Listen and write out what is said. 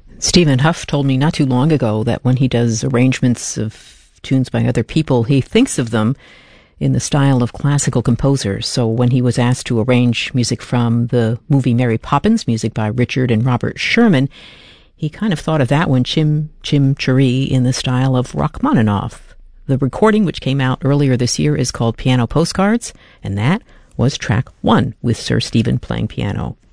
Stephen Huff told me not too long ago that when he does arrangements of tunes by other people, he thinks of them in the style of classical composers. So when he was asked to arrange music from the movie Mary Poppins, music by Richard and Robert Sherman, he kind of thought of that one, Chim Chim Cheree, in the style of Rachmaninoff. The recording, which came out earlier this year, is called Piano Postcards, and that was track 1 with Sir Stephen playing piano.